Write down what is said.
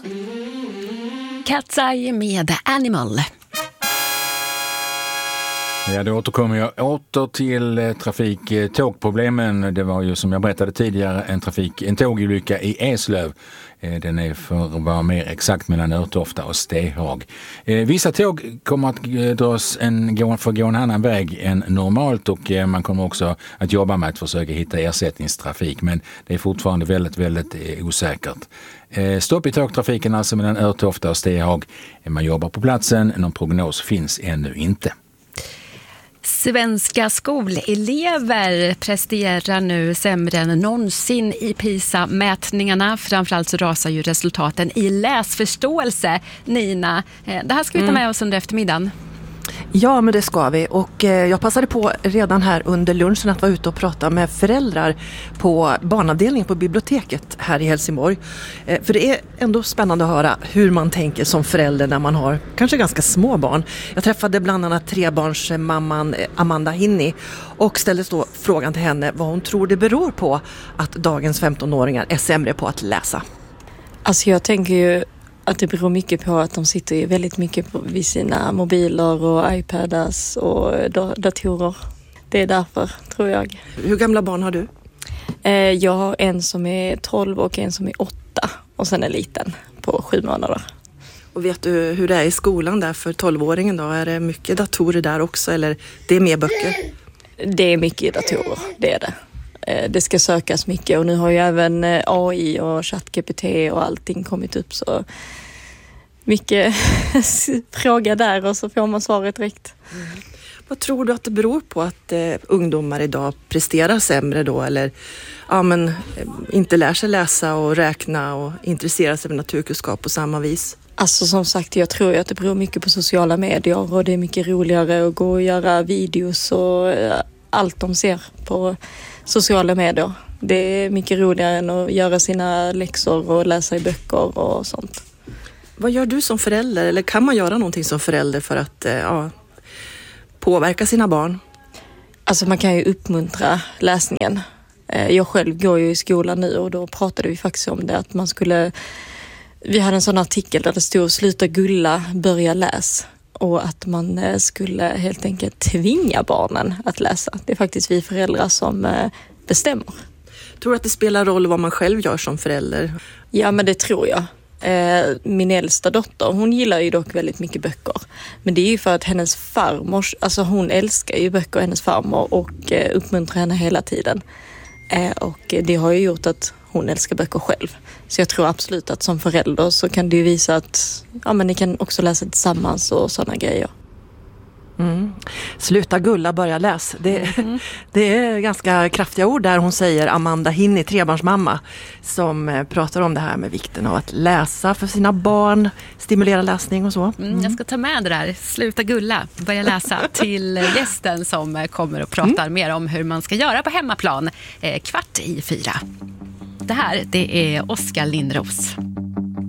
Cat's Eye med Animal. Ja, då återkommer jag åter till tågproblemen. Det var ju som jag berättade tidigare en tågolycka i Eslöv. Den är för att vara mer exakt mellan Örtofta och Stehag. Vissa tåg kommer att gå en annan väg än normalt och man kommer också att jobba med att försöka hitta ersättningstrafik. Men det är fortfarande väldigt, väldigt osäkert. Stopp i tågtrafiken alltså mellan Örtofta och Stehag. Man jobbar på platsen, någon prognos finns ännu inte. Svenska skolelever presterar nu sämre än någonsin i PISA-mätningarna. Framförallt så rasar ju resultaten i läsförståelse. Nina, det här ska vi ta med oss under eftermiddagen. Ja, men det ska vi. Och jag passade på redan här under lunchen att vara ute och prata med föräldrar på barnavdelningen på biblioteket här i Helsingborg. För det är ändå spännande att höra hur man tänker som förälder när man har kanske ganska små barn. Jag träffade bland annat trebarnsmamman Amanda Hinni och ställde då frågan till henne vad hon tror det beror på att dagens 15-åringar är sämre på att läsa. Alltså jag tänker ju att det beror mycket på att de sitter väldigt mycket vid sina mobiler och iPads och datorer. Det är därför, tror jag. Hur gamla barn har du? Jag har en som är 12 och en som är 8 och sen en liten på 7 månader. Och vet du hur det är i skolan där för 12-åringen då? Är det mycket datorer där också eller det är mer böcker? Det är mycket datorer, det är det. Det ska sökas mycket och nu har ju även AI och ChatGPT och allting kommit upp så mycket fråga där och så får man svaret direkt. Mm. Vad tror du att det beror på att ungdomar idag presterar sämre då eller inte lär sig läsa och räkna och intressera sig för naturkunskap på samma vis? Alltså som sagt, jag tror att det beror mycket på sociala medier och det är mycket roligare att gå och göra videos och allt de ser på sociala medier. Det är mycket roligare än att göra sina läxor och läsa i böcker och sånt. Vad gör du som förälder? Eller kan man göra någonting som förälder för att påverka sina barn? Alltså man kan ju uppmuntra läsningen. Jag själv går ju i skolan nu och då pratade vi faktiskt om det. Att vi hade en sån artikel där det stod sluta gulla, börja läs. Och att man skulle helt enkelt tvinga barnen att läsa. Det är faktiskt vi föräldrar som bestämmer. Tror du att det spelar roll vad man själv gör som förälder? Ja, men det tror jag. Min äldsta dotter, hon gillar ju dock väldigt mycket böcker. Men det är ju för att hennes farmor, alltså hon älskar ju böcker, hennes farmor, och uppmuntrar henne hela tiden. Och det har ju gjort att hon älskar böcker själv. Så jag tror absolut att som förälder så kan det ju visa att ni kan också läsa tillsammans och sådana grejer. Mm. Sluta gulla, börja läs. Det är ganska kraftiga ord där hon säger, Amanda Hinni, trebarnsmamma, som pratar om det här med vikten av att läsa för sina barn, stimulera läsning och så. Jag ska ta med det där, sluta gulla, börja läsa till gästen som kommer och pratar mer om hur man ska göra på hemmaplan 4:15. Det här, det är Oskar Lindros.